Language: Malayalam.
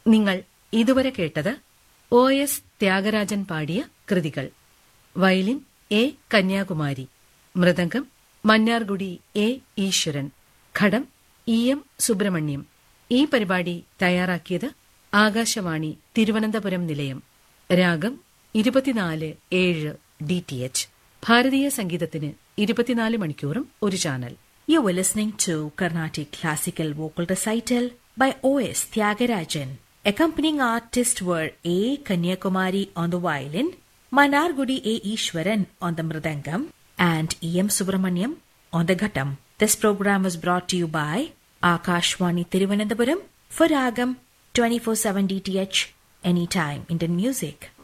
നിങ്ങൾ ഇതുവരെ കേട്ടത് OS ത്യാഗരാജൻ പാടിയ കൃതികൾ. Violin A. Kanyakumari, mridangam Mannargudi A. ഈശ്വരൻ, ഘടം EM സുബ്രഹ്മണ്യം. ഈ പരിപാടി തയ്യാറാക്കിയത് ആകാശവാണി തിരുവനന്തപുരം നിലയം. രാഗം 24/7 DTH. ഭാരതീയ സംഗീതത്തിന് 24 മണിക്കൂറും ഒരു channel. You were listening to Carnatic Classical Vocal Recital by OS Tyagarajan. Accompanying artists were A. Kanyakumari on the violin, Manargudi A. Ishwaran on the mridangam, and EM Subramaniam on the ghatam. This program was brought to you by Akashwani Thiruvananthapuram for Ragam 24/7 DTH, anytime Indian music.